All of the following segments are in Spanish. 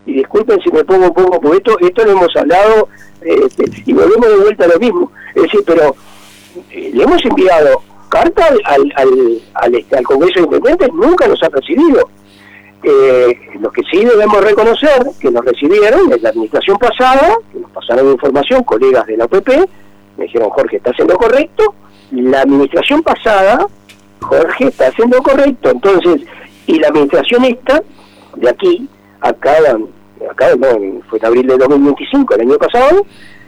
y disculpen si me pongo un poco, porque esto lo hemos hablado, y volvemos de vuelta a lo mismo. Es decir, pero le hemos enviado carta al Congreso de Intendentes, nunca nos ha recibido. Lo que sí debemos reconocer que nos recibieron es la administración pasada, que nos pasaron información, colegas de la OPP, me dijeron, Jorge, está haciendo correcto. La administración pasada, Jorge, está haciendo correcto. Entonces, y la administración esta, de aquí, acá no, fue en abril de 2025, el año pasado,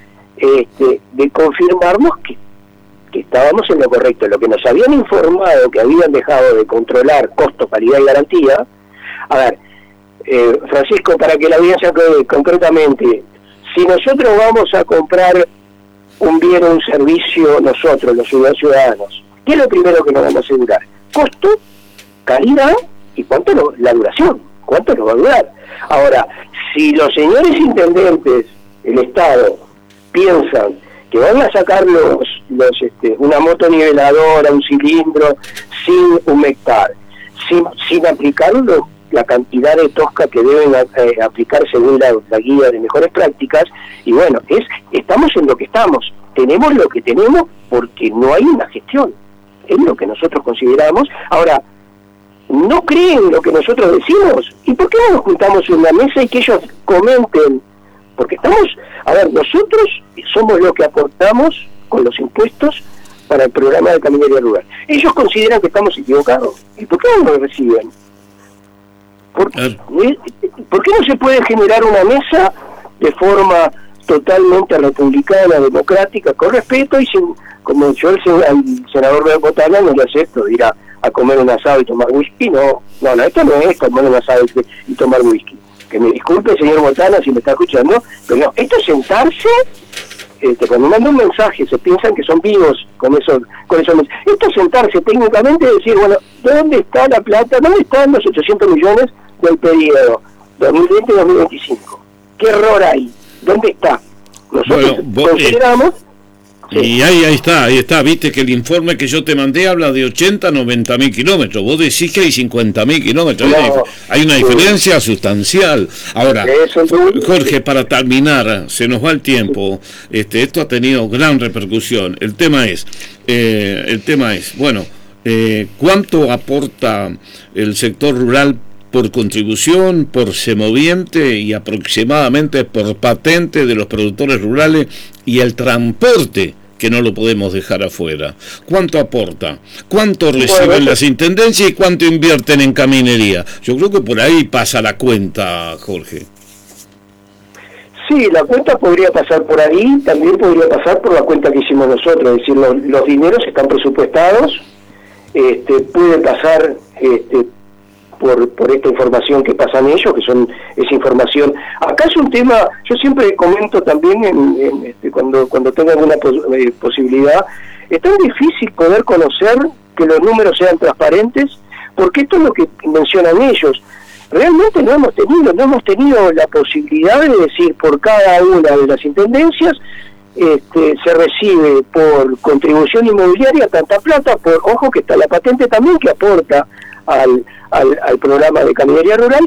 de confirmarnos que estábamos en lo correcto. Lo que nos habían informado que habían dejado de controlar costo, calidad y garantía. A ver, Francisco, para que la audiencia concretamente, si nosotros vamos a comprar un bien o un servicio nosotros, los ciudadanos, ¿qué es lo primero que nos vamos a asegurar? Costo, calidad y la duración, cuánto nos va a durar. Ahora, si los señores intendentes, el Estado, piensan que van a sacar una motoniveladora, un cilindro, sin humectar, sin aplicar la cantidad de tosca que deben aplicar según la guía de mejores prácticas, y bueno, estamos en lo que estamos, tenemos lo que tenemos porque no hay una gestión, es lo que nosotros consideramos. Ahora, ¿no creen lo que nosotros decimos? ¿Y por qué no nos juntamos en una mesa y que ellos comenten? Porque nosotros somos los que aportamos con los impuestos para el programa de Caminaría Rural. Ellos consideran que estamos equivocados. ¿Y por qué no nos reciben? ¿Por qué no se puede generar una mesa de forma totalmente republicana, democrática, con respeto y sin, como yo al senador Botana no le acepto ir a comer un asado y tomar whisky? No, esto no es comer un asado y tomar whisky. Que me disculpe, señor Botana, si me está escuchando, pero no, esto es sentarse, cuando manda un mensaje, se piensan que son vivos con esos mensajes. Esto es sentarse técnicamente y decir, bueno, ¿dónde está la plata? ¿Dónde están los 800 millones del periodo 2020-2025? ¿Qué error hay? ¿Dónde está? Nosotros consideramos... Y ahí está, viste que el informe que yo te mandé habla de 80-90.000 kilómetros, vos decís que hay 50.000 kilómetros, hay una diferencia sustancial. Ahora, Jorge, para terminar, se nos va el tiempo, esto ha tenido gran repercusión, el tema es, bueno, ¿cuánto aporta el sector rural por contribución, por semoviente y aproximadamente por patente de los productores rurales y el transporte, que no lo podemos dejar afuera? ¿Cuánto aporta? ¿Cuánto reciben las intendencias y cuánto invierten en caminería? Yo creo que por ahí pasa la cuenta, Jorge. Sí, la cuenta podría pasar por ahí, también podría pasar por la cuenta que hicimos nosotros, es decir, los dineros están presupuestados, puede pasar... por esta información que pasan ellos, que son esa información. Acá es un tema, yo siempre comento también cuando tengo alguna posibilidad, es tan difícil poder conocer que los números sean transparentes, porque esto es lo que mencionan ellos. Realmente no hemos tenido la posibilidad de decir por cada una de las intendencias se recibe por contribución inmobiliaria tanta plata, ojo que está la patente también que aporta al programa de Caminaría Rural.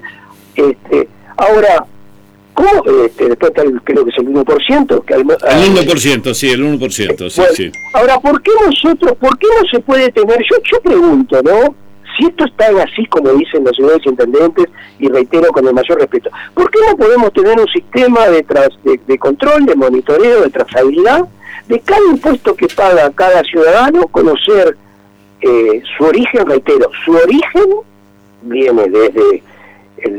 Ahora, ¿cómo? Después está creo que es el 1%. El 1%, sí, el 1%, sí, bueno, sí. Ahora, ¿por qué no se puede tener? Yo pregunto, ¿no? Si esto está así como dicen los señores intendentes, y reitero con el mayor respeto, ¿por qué no podemos tener un sistema de control, de monitoreo, de trazabilidad, de cada impuesto que paga cada ciudadano, conocer su origen? Reitero, su origen viene desde el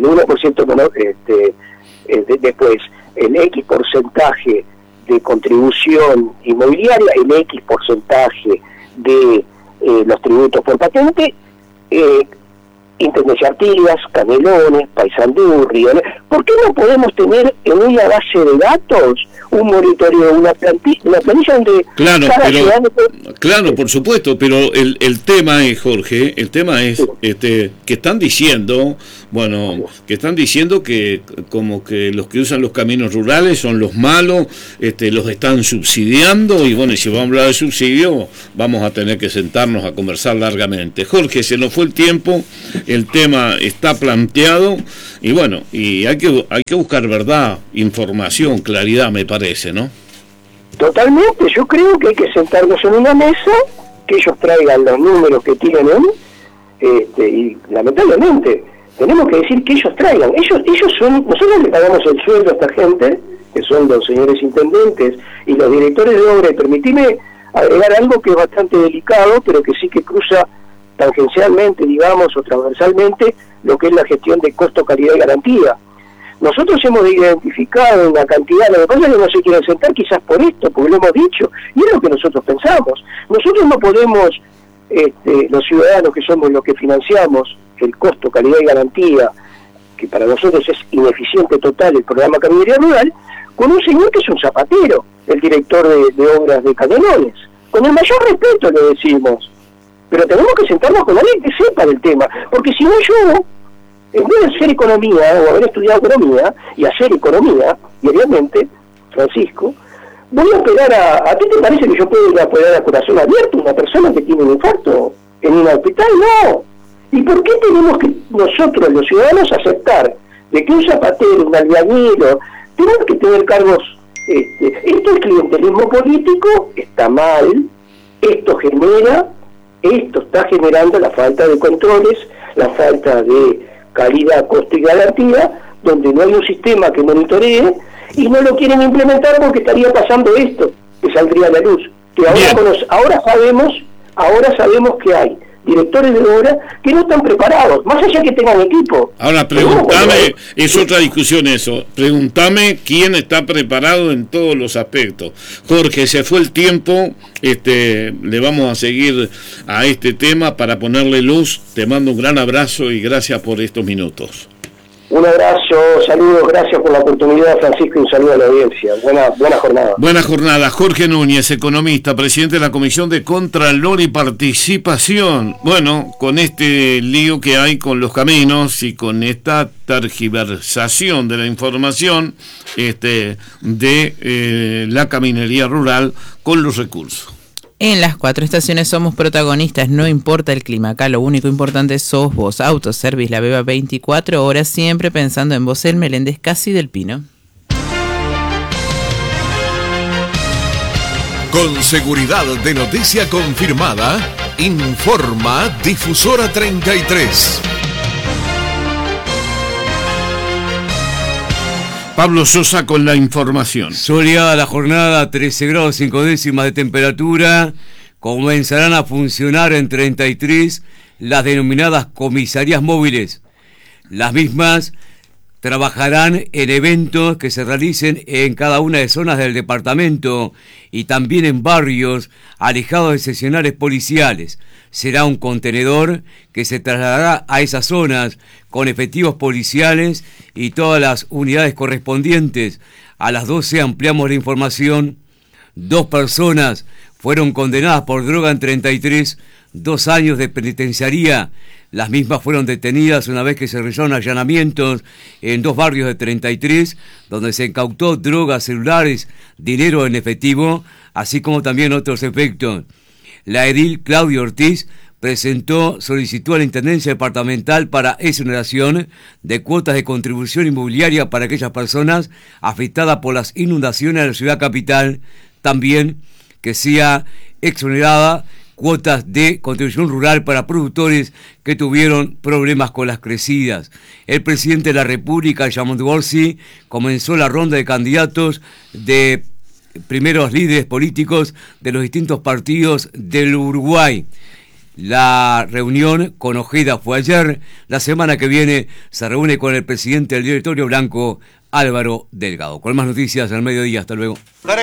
1%, después el X porcentaje de contribución inmobiliaria, el X porcentaje de los tributos por patente, intendencias activas, Canelones, Paysandú, Río. ¿Por qué no podemos tener en una base de datos un monitoreo, una planilla donde cada ciudadano... Claro, por supuesto, pero el tema es, Jorge, que están diciendo, que como que los que usan los caminos rurales son los malos, los están subsidiando, y bueno, y si vamos a hablar de subsidio, vamos a tener que sentarnos a conversar largamente. Jorge, se nos fue el tiempo, el tema está planteado, y bueno, y hay que buscar verdad, información, claridad, me parece, ¿no? Totalmente, yo creo que hay que sentarnos en una mesa, que ellos traigan los números que tienen, y lamentablemente tenemos que decir que ellos traigan, ellos son, nosotros le pagamos el sueldo a esta gente, que son los señores intendentes y los directores de obra, y permitime agregar algo que es bastante delicado, pero que sí que cruza tangencialmente, digamos, o transversalmente, lo que es la gestión de costo, calidad y garantía. Nosotros hemos identificado una cantidad, lo que pasa es que no se quieren sentar quizás por esto, porque lo hemos dicho, y es lo que nosotros pensamos. Nosotros no podemos, los ciudadanos que somos los que financiamos el costo, calidad y garantía, que para nosotros es ineficiente total el programa Cañería Rural, con un señor que es un zapatero, el director de obras de Canelones. Con el mayor respeto le decimos, pero tenemos que sentarnos con alguien que sepa del tema, porque si no yo, en vez de hacer economía, o haber estudiado economía, y hacer economía, diariamente, Francisco, voy a operar ¿a ti te parece que yo puedo ir a operar a corazón abierto una persona que tiene un infarto en un hospital? No. ¿Y por qué tenemos que nosotros, los ciudadanos, aceptar de que un zapatero, un albañil, tenemos que tener cargos? Esto es clientelismo político, está mal, esto está generando la falta de controles, la falta de calidad, costo y garantía, donde no hay un sistema que monitoree, y no lo quieren implementar porque estaría pasando esto, que saldría a la luz, que ahora sabemos que hay directores de obra que no están preparados, más allá que tengan equipo. Ahora pregúntame, es otra discusión eso, pregúntame quién está preparado en todos los aspectos. Jorge, se fue el tiempo, le vamos a seguir a este tema para ponerle luz. Te mando un gran abrazo y gracias por estos minutos. Un abrazo, saludos, gracias por la oportunidad, Francisco, y un saludo a la audiencia. Buena jornada. Buena jornada. Jorge Núñez, economista, presidente de la Comisión de Contralor y Participación. Bueno, con este lío que hay con los caminos y con esta tergiversación de la información de la caminería rural con los recursos. En las 4 estaciones somos protagonistas, no importa el clima, acá lo único importante sos vos. Autoservice La Beba, 24 horas, siempre pensando en vos. El Meléndez Casi del Pino. Con seguridad de noticia confirmada, informa Difusora 33. Pablo Sosa con la información. Soleada la jornada, 13 grados 5 décimas de temperatura. Comenzarán a funcionar en 33 las denominadas comisarías móviles. Las mismas trabajarán en eventos que se realicen en cada una de zonas del departamento y también en barrios alejados de seccionales policiales. Será un contenedor que se trasladará a esas zonas con efectivos policiales y todas las unidades correspondientes. A las 12 ampliamos la información. 2 personas fueron condenadas por droga en 33, 2 años de penitenciaría. Las mismas fueron detenidas una vez que se realizaron allanamientos en 2 barrios de 33, donde se incautó drogas, celulares, dinero en efectivo, así como también otros efectos. La edil Claudia Ortiz presentó solicitud a la Intendencia Departamental para exoneración de cuotas de contribución inmobiliaria para aquellas personas afectadas por las inundaciones de la ciudad capital. También que sea exonerada cuotas de contribución rural para productores que tuvieron problemas con las crecidas. El presidente de la República, Jaime Borsi, comenzó la ronda de candidatos de primeros líderes políticos de los distintos partidos del Uruguay. La reunión con Ojeda fue ayer. La semana que viene se reúne con el presidente del directorio blanco, Álvaro Delgado. Con más noticias al mediodía. Hasta luego.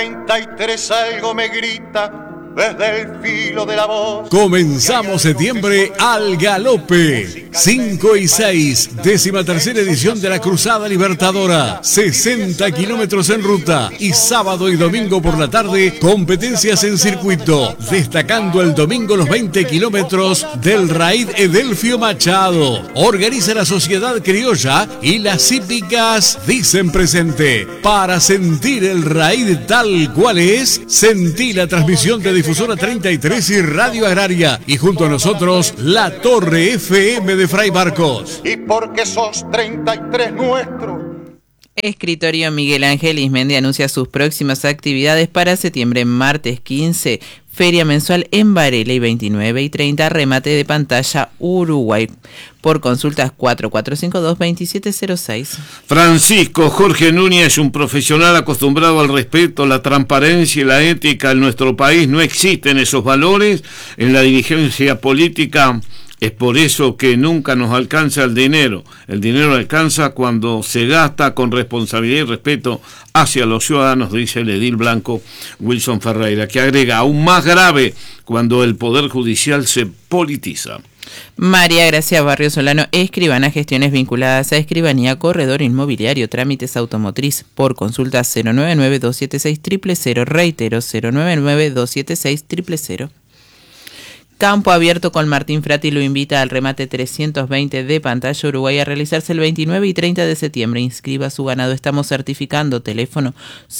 33 algo me grita desde el filo de la voz. Comenzamos septiembre al galope. 5 y 6, 13ª edición de la Cruzada Libertadora. 60 kilómetros en ruta y sábado y domingo por la tarde, competencias en circuito. Destacando el domingo los 20 kilómetros del Raid Edelfio Machado. Organiza la Sociedad Criolla y las hípicas dicen presente. Para sentir el Raid tal cual es, sentí la transmisión de Difusora 33 y Radio Agraria, y junto a nosotros la Torre FM de Fray Barcos. Y porque sos 33 nuestro, Escritorio Miguel Ángel Ismendi anuncia sus próximas actividades para septiembre. Martes 15, feria mensual en Varela, y 29 y 30, remate de pantalla Uruguay. Por consultas 4452-2706. Francisco Jorge Núñez, un profesional acostumbrado al respeto, la transparencia y la ética. En nuestro país no existen esos valores en la dirigencia política. Es por eso que nunca nos alcanza el dinero. El dinero alcanza cuando se gasta con responsabilidad y respeto hacia los ciudadanos, dice el edil blanco Wilson Ferreira, que agrega: aún más grave cuando el Poder Judicial se politiza. María Gracia Barrio Solano, escribana, gestiones vinculadas a escribanía, corredor inmobiliario, trámites automotriz. Por consulta 099-276-000, reitero 099-276-000. Campo Abierto con Martín Frati lo invita al remate 320 de pantalla Uruguay a realizarse el 29 y 30 de septiembre. Inscriba su ganado. Estamos certificando. Teléfono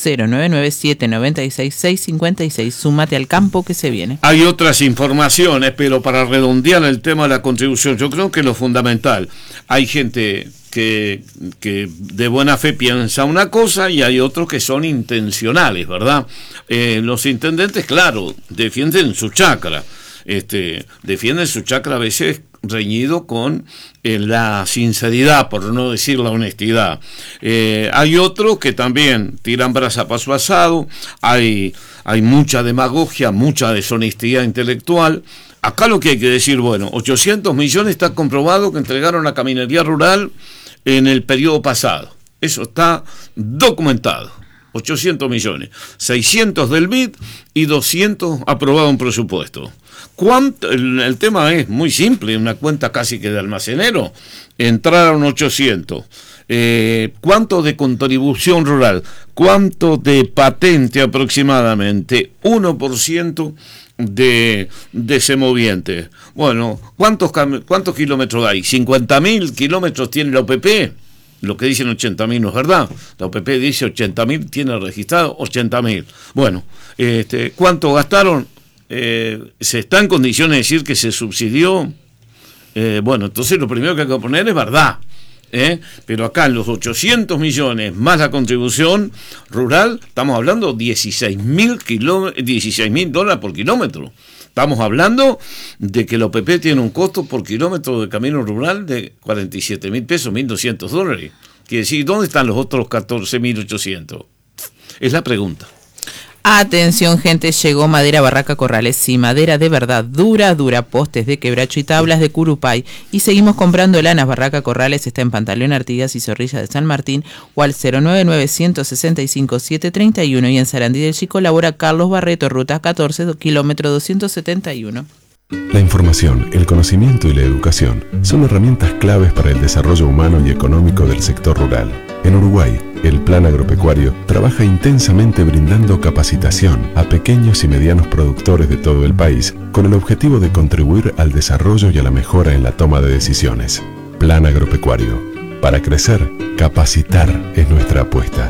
099-796-656. Súmate al campo que se viene. Hay otras informaciones, pero para redondear el tema de la contribución, yo creo que lo fundamental, hay gente que de buena fe piensa una cosa y hay otros que son intencionales, ¿verdad? Los intendentes, claro, defienden su chacra. Defienden su chacra a veces reñido con la sinceridad, por no decir la honestidad. Hay otros que también tiran brasa para su asado. Hay mucha demagogia, mucha deshonestidad intelectual. Acá lo que hay que decir, bueno, 800 millones está comprobado que entregaron a Caminería Rural en el periodo pasado. Eso está documentado. 800 millones, 600 del BID y 200 aprobado en presupuesto. El tema es muy simple, una cuenta casi que de almacenero. Entraron 800. ¿Cuánto de contribución rural? ¿Cuánto de patente aproximadamente? 1% de semovientes. Bueno, ¿cuántos kilómetros hay? 50.000 kilómetros tiene la OPP. Lo que dicen 80.000 no es verdad. La OPP dice 80.000, tiene registrado 80.000. Bueno, ¿cuánto gastaron? ¿Se está en condiciones de decir que se subsidió? Bueno, entonces lo primero que hay que poner es verdad. Pero acá en los 800 millones más la contribución rural, estamos hablando de $16.000 por kilómetro. Estamos hablando de que la OPP tiene un costo por kilómetro de camino rural de 47.000 pesos, $1.200. Quiere decir, ¿dónde están los otros 14.800? Es la pregunta. Atención, gente, llegó Madera Barraca Corrales. Sí, madera de verdad, dura, postes de quebracho y tablas de curupay. Y seguimos comprando lanas. Barraca Corrales está en Pantaleón Artigas y Zorrilla de San Martín, o al 099-165-731, y en Sarandí del Chico labora Carlos Barreto, ruta 14, kilómetro 271. La información, el conocimiento y la educación son herramientas claves para el desarrollo humano y económico del sector rural. En Uruguay, el Plan Agropecuario trabaja intensamente brindando capacitación a pequeños y medianos productores de todo el país con el objetivo de contribuir al desarrollo y a la mejora en la toma de decisiones. Plan Agropecuario. Para crecer, capacitar es nuestra apuesta.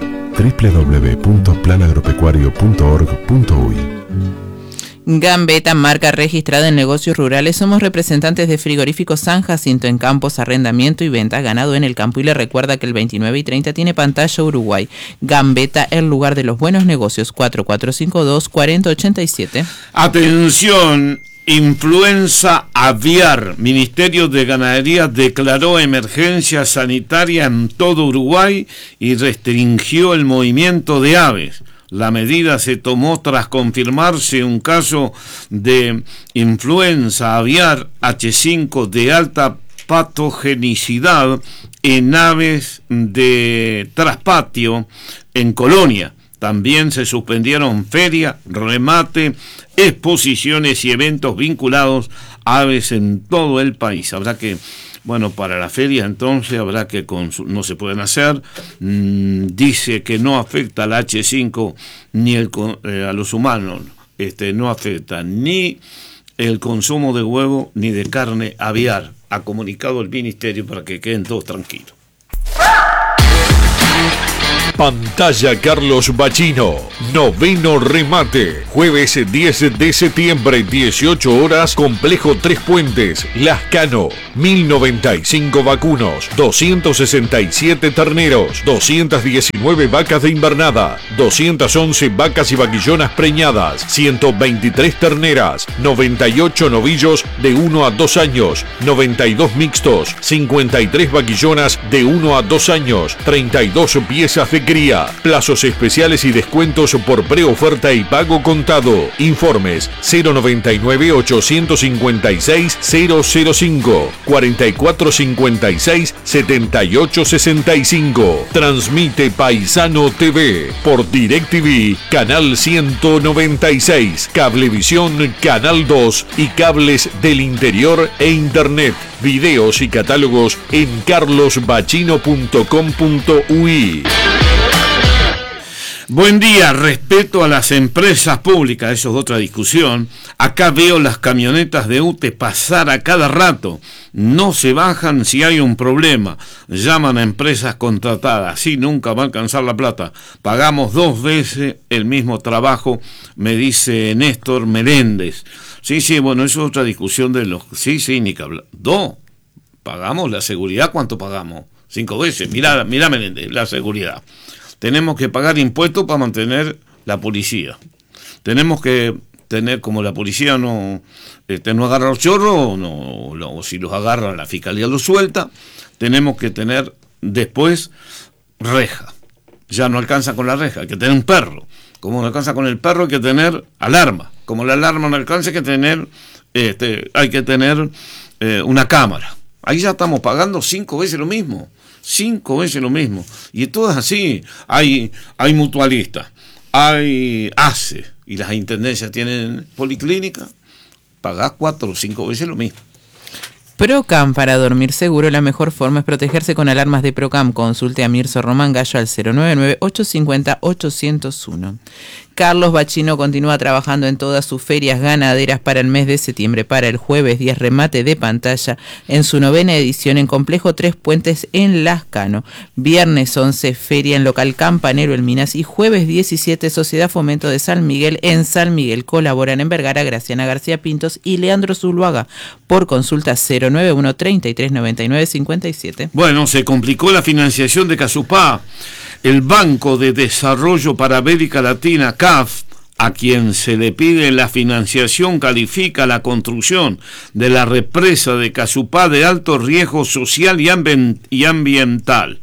www.planagropecuario.org.uy. Gambetta, marca registrada en negocios rurales. Somos representantes de Frigorífico San Jacinto en campos, arrendamiento y venta ganado en el campo. Y le recuerda que el 29 y 30 tiene pantalla Uruguay. Gambetta, el lugar de los buenos negocios. 4452-4087. Atención, influenza aviar. Ministerio de Ganadería declaró emergencia sanitaria en todo Uruguay y restringió el movimiento de aves. La medida se tomó tras confirmarse un caso de influenza aviar H5 de alta patogenicidad en aves de traspatio en Colonia. También se suspendieron ferias, remate, exposiciones y eventos vinculados a aves en todo el país. Habrá que... Bueno, para la feria entonces habrá que no se pueden hacer. Dice que no afecta al H5 ni a los humanos. No afecta ni el consumo de huevo ni de carne aviar. Ha comunicado el ministerio para que queden todos tranquilos. Pantalla Carlos Bachino. Noveno remate. Jueves 10 de septiembre, 18 horas, Complejo Tres Puentes, Lascano. 1095 vacunos, 267 terneros, 219 vacas de invernada, 211 vacas y vaquillonas preñadas, 123 terneras, 98 novillos de 1 a 2 años, 92 mixtos, 53 vaquillonas de 1 a 2 años, 32 piezas de cría, plazos especiales y descuentos por preoferta y pago contado. Informes 099 856 005 4456 7865. Transmite Paisano TV por DirecTV, Canal 196, Cablevisión Canal 2 y cables del interior e Internet. Videos y catálogos en carlosbachino.com.ui. Buen día, respeto a las empresas públicas, eso es otra discusión. Acá veo las camionetas de UTE pasar a cada rato, no se bajan si hay un problema, llaman a empresas contratadas, así nunca va a alcanzar la plata. Pagamos 2 veces el mismo trabajo, me dice Néstor Meléndez. Sí, bueno, eso es otra discusión de los... Sí, ni que hablar. 2, pagamos la seguridad, ¿cuánto pagamos? 5 veces, mirá Meléndez, la seguridad. Tenemos que pagar impuestos para mantener la policía. Tenemos que tener, como la policía no agarra los chorros, o si los agarra la fiscalía los suelta, tenemos que tener después reja. Ya no alcanza con la reja, hay que tener un perro. Como no alcanza con el perro, hay que tener alarma. Como la alarma no alcanza, hay que tener una cámara. Ahí ya estamos pagando 5 veces lo mismo. 5 veces lo mismo. Y todo es así. Hay mutualistas, hay ACE, y las intendencias tienen policlínica, pagás 4 o 5 veces lo mismo. Procam, para dormir seguro, la mejor forma es protegerse con alarmas de Procam. Consulte a Mirso Román Gallo al 099-850-801. Carlos Bachino continúa trabajando en todas sus ferias ganaderas para el mes de septiembre. Para el jueves 10, remate de pantalla en su 9ª edición en Complejo Tres Puentes en Lascano. Viernes 11, feria en local Campanero en Minas. Y jueves 17, Sociedad Fomento de San Miguel en San Miguel. Colaboran en Vergara Graciana García Pintos y Leandro Zuluaga. Por consulta 091 33 99 57. Bueno, se complicó la financiación de Casupá. El Banco de Desarrollo para América Latina, CAF, a quien se le pide la financiación, califica la construcción de la represa de Casupá de alto riesgo social y ambiental.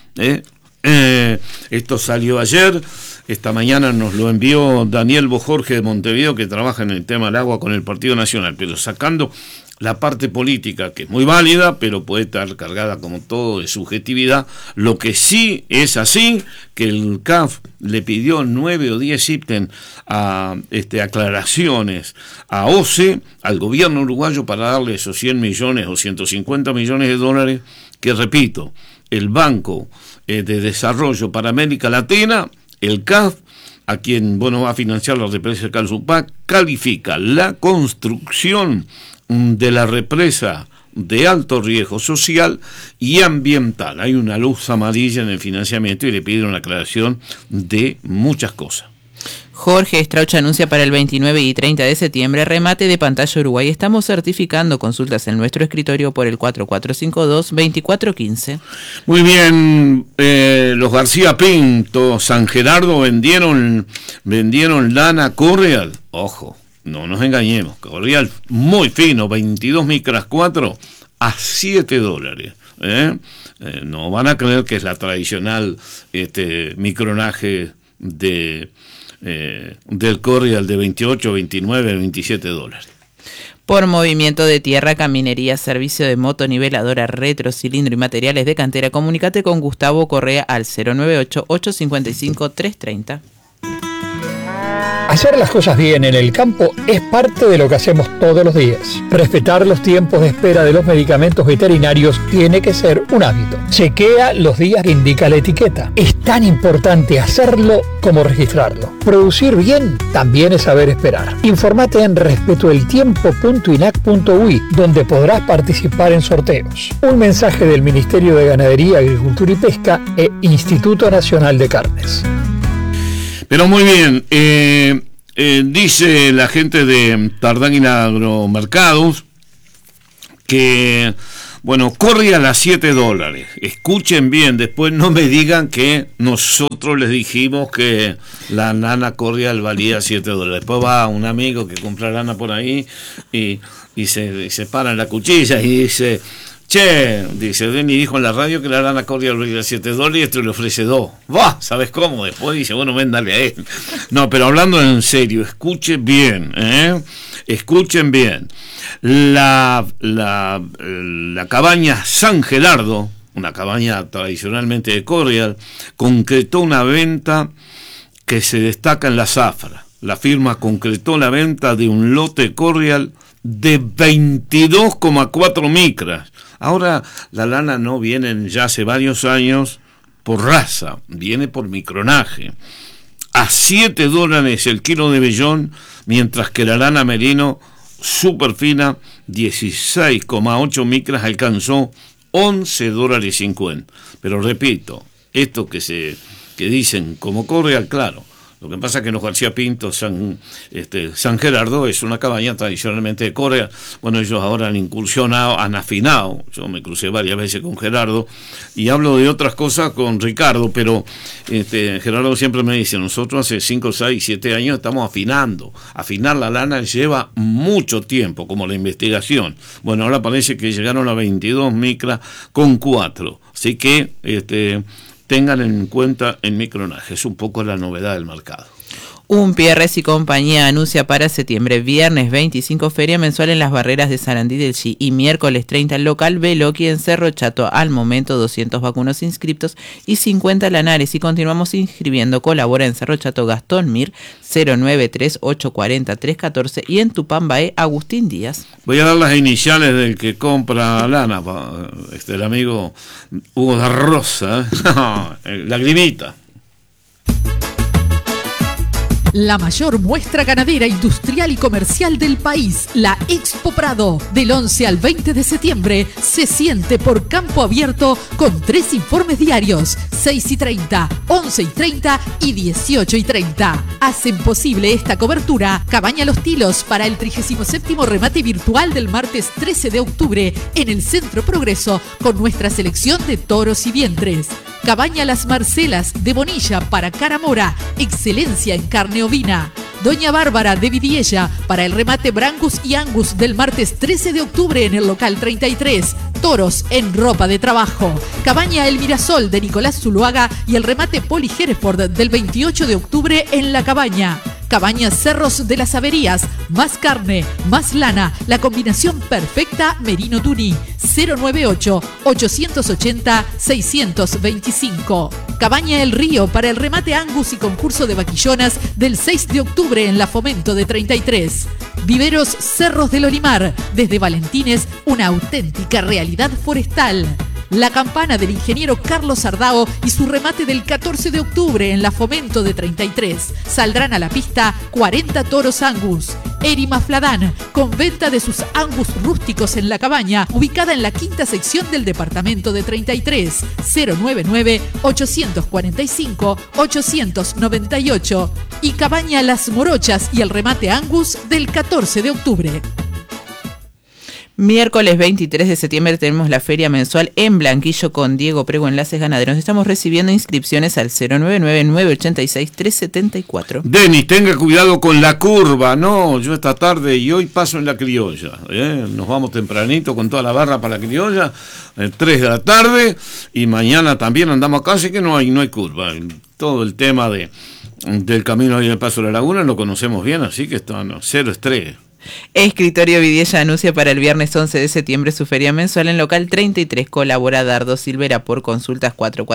Esto salió ayer, esta mañana nos lo envió Daniel Bojorge de Montevideo, que trabaja en el tema del agua con el Partido Nacional, pero sacando la parte política, que es muy válida, pero puede estar cargada como todo de subjetividad. Lo que sí es así, que el CAF le pidió 9 o 10 ítems a aclaraciones a OCE, al gobierno uruguayo, para darle esos 100 millones o 150 millones de dólares, que repito, el Banco de Desarrollo para América Latina, el CAF, a quien va a financiar la represa de Casupá, califica la construcción de la represa de alto riesgo social y ambiental. Hay una luz amarilla en el financiamiento y le piden una aclaración de muchas cosas. Jorge Strauch anuncia para el 29 y 30 de septiembre remate de pantalla Uruguay. Estamos certificando consultas en nuestro escritorio por el 4452-2415. Muy bien, los García Pinto, San Gerardo vendieron lana Correal. Ojo, no nos engañemos, Correal muy fino, 22 micras 4 a $7. No van a creer que es la tradicional micronaje del Correal de 28, 29, 27 dólares. Por movimiento de tierra, caminería, servicio de moto, niveladora, retro, cilindro y materiales de cantera, comunícate con Gustavo Correa al 098-855-330. Hacer las cosas bien en el campo es parte de lo que hacemos todos los días. Respetar los tiempos de espera de los medicamentos veterinarios tiene que ser un hábito. Chequea los días que indica la etiqueta. Es tan importante hacerlo como registrarlo. Producir bien también es saber esperar. Informate en respetoeltiempo.inac.ui, donde podrás participar en sorteos. Un mensaje del Ministerio de Ganadería, Agricultura y Pesca e Instituto Nacional de Carnes. Pero muy bien, dice la gente de Tardánguila Agromercados que, bueno, corre a las $7. Escuchen bien, después no me digan que nosotros les dijimos que la lana cordial valía $7. Después va un amigo que compra lana por ahí y se para en la cuchilla y dice... Che, dice, Denny dijo en la radio que la lana cordial valía $7 y esto le ofrece 2. ¡Bah! ¿Sabes cómo? Después dice, bueno, véndale a él. No, pero hablando en serio, escuchen bien, escuchen bien. La cabaña San Gelardo, una cabaña tradicionalmente de cordial, concretó una venta que se destaca en la zafra. La firma concretó la venta de un lote cordial de 22,4 micras. Ahora la lana no viene ya hace varios años por raza, viene por micronaje. A $7 el kilo de vellón, mientras que la lana merino super fina, 16,8 micras, alcanzó $11.50. Pero repito, esto que dicen como cordial, claro. Lo que pasa es que en los García Pinto, San Gerardo es una cabaña tradicionalmente de cordial. Bueno, ellos ahora han incursionado, han afinado. Yo me crucé varias veces con Gerardo y hablo de otras cosas con Ricardo, pero Gerardo siempre me dice, nosotros hace 5, 6, 7 años estamos afinando. Afinar la lana lleva mucho tiempo, como la investigación. Bueno, ahora parece que llegaron a 22 micras con 4. Así que... tengan en cuenta el micronaje, es un poco la novedad del mercado. Pierres y compañía anuncia para septiembre, viernes 25 feria mensual en las barreras de Sarandí del Chi y miércoles 30 el local Veloqui en Cerro Chato. Al momento 200 vacunos inscriptos y 50 lanares y continuamos inscribiendo. Colabora en Cerro Chato Gastón Mir 093-840-314 y en Tupambaé Agustín Díaz. Voy a dar las iniciales del que compra lana, el amigo Hugo da Rosa, Lagrimita. La mayor muestra ganadera, industrial y comercial del país, la Expo Prado, del 11 al 20 de septiembre, se siente por campo abierto con 3 informes diarios, 6:30, 11:30 y 18:30. Hacen posible esta cobertura Cabaña Los Tilos para el 37º remate virtual del martes 13 de octubre en el Centro Progreso con nuestra selección de toros y vientres. Cabaña Las Marcelas de Bonilla para Caramora, excelencia en carne ovina. Doña Bárbara de Vidiella para el remate Brangus y Angus del martes 13 de octubre en el local 33. Toros en ropa de trabajo. Cabaña El Mirasol de Nicolás Zuluaga y el remate Poli Hereford del 28 de octubre en La Cabaña. Cabaña Cerros de las Averías, más carne, más lana, la combinación perfecta Merino Tuní, 098-880-625. Cabaña El Río para el remate Angus y concurso de vaquillonas del 6 de octubre en la Fomento de 33. Viveros Cerros del Olimar, desde Valentines, una auténtica realidad forestal. La Campana del ingeniero Carlos Ardao y su remate del 14 de octubre en la Fomento de 33. Saldrán a la pista 40 toros Angus. Erima Fladán, con venta de sus Angus rústicos en La Cabaña, ubicada en la 5ª sección del departamento de 33. 099-845-898. Y Cabaña Las Morochas y el remate Angus del 14 de octubre. Miércoles 23 de septiembre tenemos la feria mensual en Blanquillo con Diego Prego, Enlaces Ganaderos. Estamos recibiendo inscripciones al 099-986-374. Denis, tenga cuidado con la curva, no, yo esta tarde y hoy paso en la criolla, nos vamos tempranito con toda la barra para la criolla, 3 de la tarde, y mañana también andamos acá, así que no hay curva. Todo el tema del camino ahí en el Paso de la Laguna lo conocemos bien, así que está 0 estrés. Escritorio Vidiella anuncia para el viernes 11 de septiembre su feria mensual en local 33. Colabora Dardo Silvera por consultas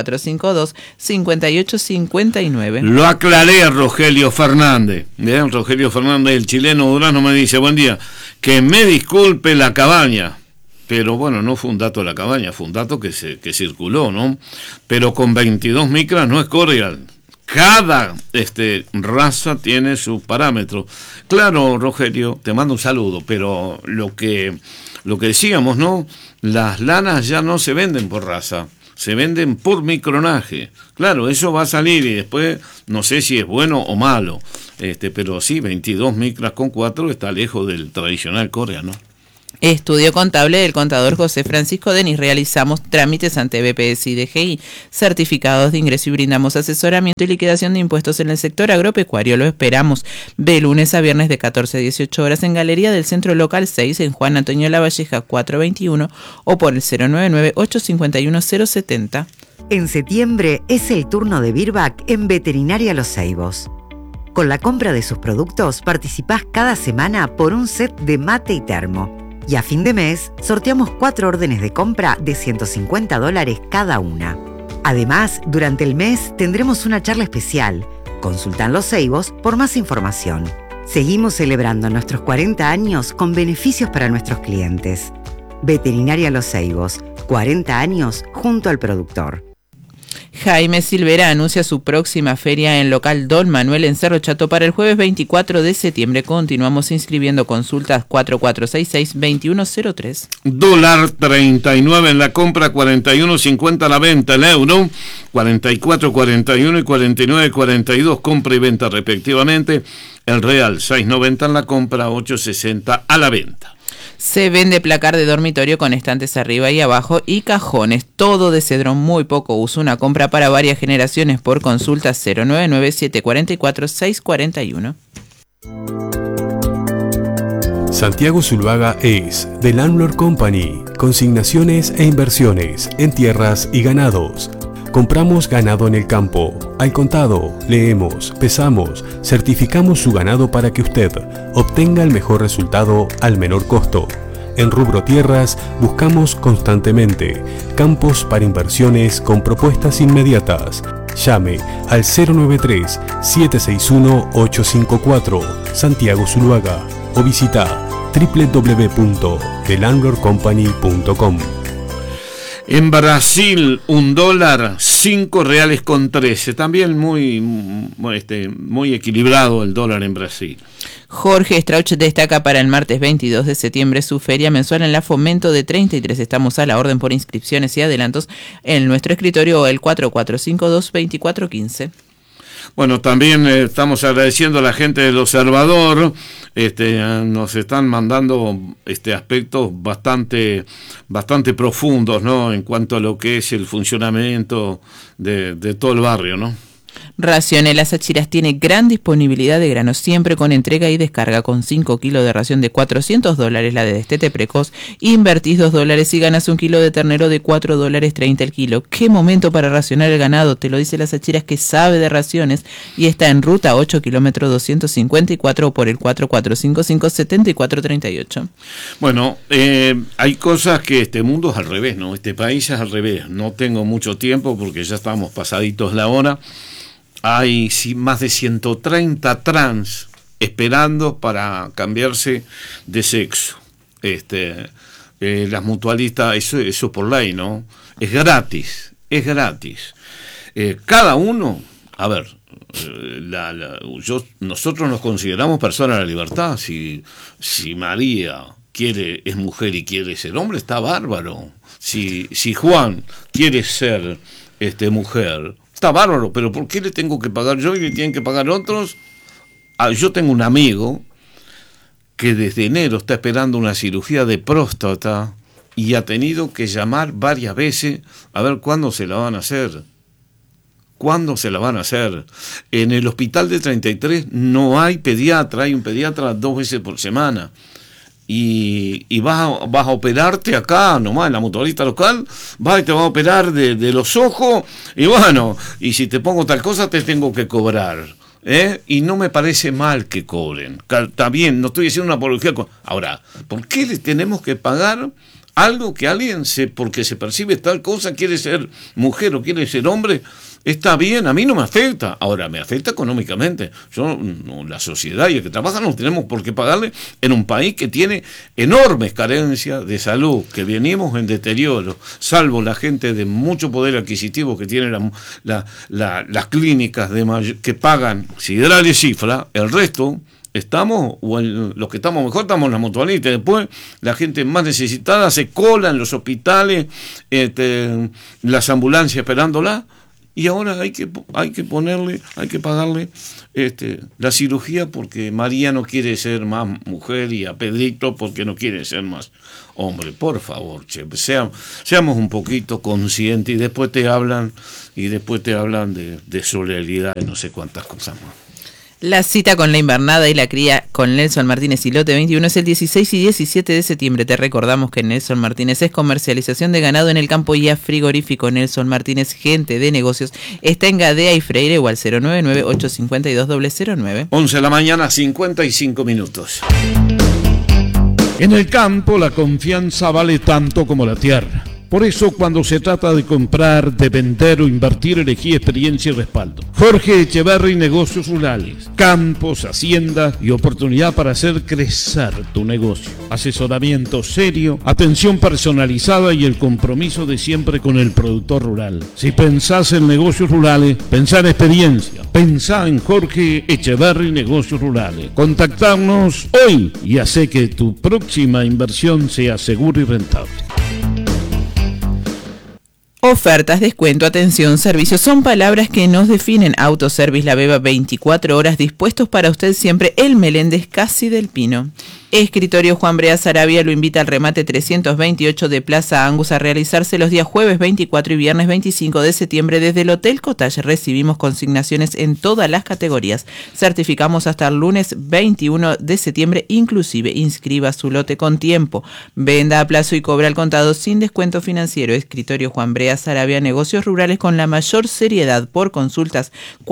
4452-5859. Lo aclaré a Rogelio Fernández. Bien, Rogelio Fernández, el chileno Durazno, me dice, buen día, que me disculpe la cabaña. Pero bueno, no fue un dato de la cabaña, fue un dato que circuló, ¿no? Pero con 22 micras no es cordial. Cada raza tiene su parámetro. Claro, Rogelio, te mando un saludo, pero lo que decíamos, ¿no? Las lanas ya no se venden por raza, se venden por micronaje. Claro, eso va a salir y después no sé si es bueno o malo, pero sí, 22 micras con 4 está lejos del tradicional coreano. Estudio contable del contador José Francisco Denis. Realizamos trámites ante BPS y DGI, certificados de ingreso y brindamos asesoramiento y liquidación de impuestos en el sector agropecuario. Lo esperamos de lunes a viernes de 14 a 18 horas en Galería del Centro Local 6 en Juan Antonio Lavalleja 421 o por el 099-851-070. En septiembre es el turno de Virbac en Veterinaria Los Ceibos. Con la compra de sus productos participás cada semana por un set de mate y termo. Y a fin de mes, sorteamos 4 órdenes de compra de $150 cada una. Además, durante el mes tendremos una charla especial. Consulta en Los Ceibos por más información. Seguimos celebrando nuestros 40 años con beneficios para nuestros clientes. Veterinaria Los Ceibos, 40 años junto al productor. Jaime Silvera anuncia su próxima feria en local Don Manuel en Cerro Chato para el jueves 24 de septiembre. Continuamos inscribiendo consultas 4466-2103. Dólar 39 en la compra, 41.50 la venta. El euro 44.41 y 49.42 compra y venta respectivamente. El real 6.90 en la compra, 8.60 a la venta. Se vende placar de dormitorio con estantes arriba y abajo y cajones, todo de cedrón, muy poco uso, una compra para varias generaciones. Por consulta 099-744-641. Santiago Zuluaga es The Landlord Company, consignaciones e inversiones en tierras y ganados. Compramos ganado en el campo, al contado, leemos, pesamos, certificamos su ganado para que usted obtenga el mejor resultado al menor costo. En rubro tierras buscamos constantemente campos para inversiones con propuestas inmediatas. Llame al 093-761-854 Santiago Zuluaga o visita www.thelandlordcompany.com. En Brasil, $1, 5 reales con 13. También muy equilibrado el dólar en Brasil. Jorge Strauch destaca para el martes 22 de septiembre su feria mensual en la Fomento de 33. Estamos a la orden por inscripciones y adelantos en nuestro escritorio el 4452-2415. Bueno, también estamos agradeciendo a la gente del Observador, nos están mandando aspectos bastante profundos, ¿no? En cuanto a lo que es el funcionamiento de todo el barrio, ¿no? Raciones Achiras tiene gran disponibilidad de granos, siempre con entrega y descarga, con 5 kilos de ración de $400, la de destete precoz. Invertís $2 y ganas 1 kilo de ternero de $4.30 el kilo. ¡Qué momento para racionar el ganado! Te lo dice Las Achiras, que sabe de raciones, y está en ruta 8 kilómetros 254 por el 4455-7438. Bueno, hay cosas que este mundo es al revés, ¿no? Este país es al revés. No tengo mucho tiempo porque ya estamos pasaditos la hora. Hay más de 130 trans esperando para cambiarse de sexo. Las mutualistas, eso por ley, ¿no? Es gratis. Cada uno, a ver, nosotros nos consideramos personas de la libertad. Si María es mujer y quiere ser hombre, está bárbaro. Si Juan quiere ser mujer, está bárbaro, pero ¿por qué le tengo que pagar yo y le tienen que pagar otros? Yo tengo un amigo que desde enero está esperando una cirugía de próstata y ha tenido que llamar varias veces a ver cuándo se la van a hacer. En el hospital de 33 no hay pediatra, hay un pediatra 2 veces por semana. Y vas a operarte acá nomás en la mutualista local, vas y te vas a operar de los ojos, y bueno, y si te pongo tal cosa te tengo que cobrar. Y no me parece mal que cobren. Está bien, no estoy haciendo una apología. Ahora, ¿por qué le tenemos que pagar algo que alguien, porque se percibe tal cosa, quiere ser mujer o quiere ser hombre? Está bien, a mí no me afecta. Ahora, me afecta económicamente. La sociedad y el que trabaja no tenemos por qué pagarle en un país que tiene enormes carencias de salud, que venimos en deterioro, salvo la gente de mucho poder adquisitivo que tiene las clínicas que pagan siderales cifras. El resto estamos, los que estamos mejor, estamos en la mutualista. Después, la gente más necesitada se cola en los hospitales, las ambulancias esperándola. Y ahora hay que pagarle la cirugía porque María no quiere ser más mujer y a Pedrito porque no quiere ser más hombre. Por favor, seamos un poquito conscientes y después te hablan de solidaridad y no sé cuántas cosas más. La cita con la invernada y la cría con Nelson Martínez y Lote 21 es el 16 y 17 de septiembre. Te recordamos que Nelson Martínez es comercialización de ganado en el campo y a frigorífico. Nelson Martínez, gente de negocios, está en Gadea y Freire o al 099-852-009. 11 de la mañana, 55 minutos. En el campo la confianza vale tanto como la tierra. Por eso, cuando se trata de comprar, de vender o invertir, elegí experiencia y respaldo. Jorge Echeverry, Negocios Rurales, campos, haciendas y oportunidad para hacer crecer tu negocio. Asesoramiento serio, atención personalizada y el compromiso de siempre con el productor rural. Si pensás en negocios rurales, pensá en experiencia. Pensá en Jorge Echeverry, Negocios Rurales. Contactarnos hoy y hace que tu próxima inversión sea segura y rentable. Ofertas, descuento, atención, servicios son palabras que nos definen. Autoservice La Beba, 24 horas dispuestos para usted siempre. El Meléndez Casi del Pino. Escritorio Juan Brea Sarabia lo invita al remate 328 de Plaza Angus a realizarse los días jueves 24 y viernes 25 de septiembre desde el Hotel Cottage. Recibimos consignaciones en todas las categorías. Certificamos hasta el lunes 21 de septiembre inclusive. Inscriba su lote con tiempo. Venda a plazo y cobra al contado sin descuento financiero. Escritorio Juan Brea Sarabia, negocios rurales con la mayor seriedad. Por consultas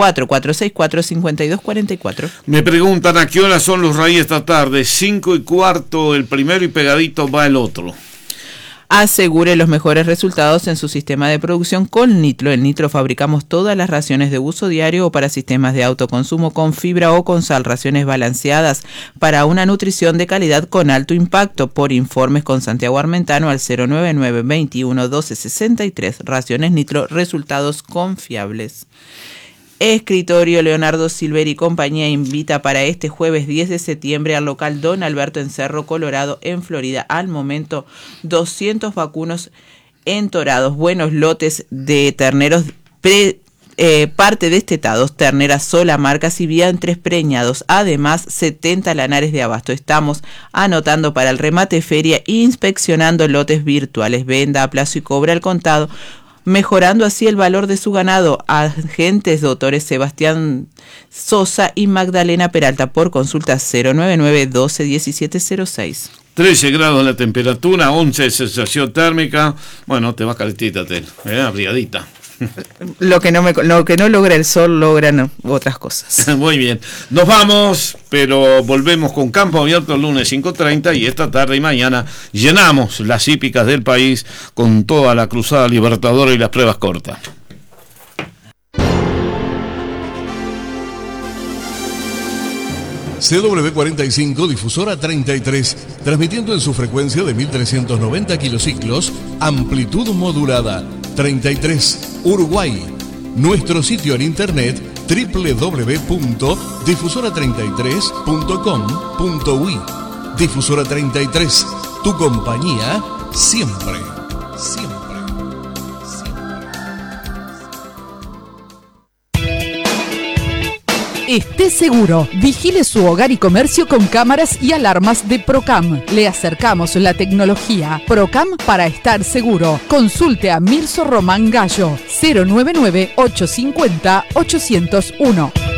4464-5244. Me preguntan a qué hora son los reyes esta tarde. 5:15 el primero y pegadito va el otro. Asegure los mejores resultados en su sistema de producción con Nitro. En Nitro fabricamos todas las raciones de uso diario o para sistemas de autoconsumo con fibra o con sal. Raciones balanceadas para una nutrición de calidad con alto impacto. Por informes con Santiago Armentano al 099-21-1263. Raciones Nitro, resultados confiables. Escritorio Leonardo Silver y compañía invita para este jueves 10 de septiembre al local Don Alberto en Cerro Colorado, en Florida. Al momento, 200 vacunos entorados, buenos lotes de terneros parte destetados, terneras sola marcas y vientres preñados. Además, 70 lanares de abasto. Estamos anotando para el remate feria, inspeccionando lotes virtuales. Venda a plazo y cobra al contado, mejorando así el valor de su ganado. Agentes doctores Sebastián Sosa y Magdalena Peralta. Por consultas 099-12-1706. 13 grados la temperatura, 11 de sensación térmica. Bueno, te vas calentita, abrigadita. Lo que no logra el sol, logran otras cosas. Muy bien, nos vamos, pero volvemos con Campo Abierto el lunes 5:30 y esta tarde y mañana llenamos las hípicas del país con toda la cruzada libertadora y las pruebas cortas. CW45, difusora 33, transmitiendo en su frecuencia de 1390 kilociclos, amplitud modulada, 33, Uruguay. Nuestro sitio en internet www.difusora33.com.uy. Difusora 33, tu compañía siempre, siempre. Esté seguro, vigile su hogar y comercio con cámaras y alarmas de Procam. Le acercamos la tecnología. Procam para estar seguro. Consulte a Mirso Román Gallo, 099-850-801.